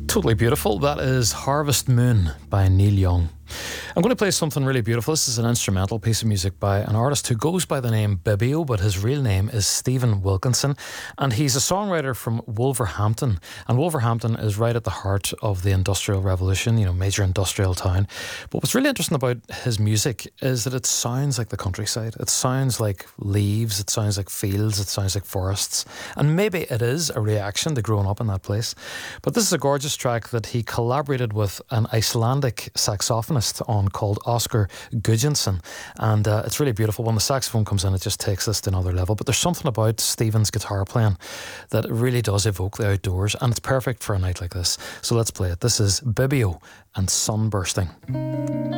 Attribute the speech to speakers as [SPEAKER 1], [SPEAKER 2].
[SPEAKER 1] Totally beautiful. That is Harvest Moon by Neil Young. I'm going to play something really beautiful. This is an instrumental piece of music by an artist who goes by the name Bibio, but his real name is Stephen Wilkinson, and he's a songwriter from Wolverhampton. And Wolverhampton is right at the heart of the Industrial Revolution, major industrial town. But what's really interesting about his music is that it sounds like the countryside. It sounds like leaves, it sounds like fields, it sounds like forests. And maybe it is a reaction to growing up in that place. But this is a gorgeous track that he collaborated with an Icelandic saxophonist on called Oscar Gudjonsson, and it's really beautiful. When the saxophone comes in, it just takes this to another level. But there's something about Stephen's guitar playing that really does evoke the outdoors, and it's perfect for a night like this. So let's play it. This is Bibio and Sunbursting.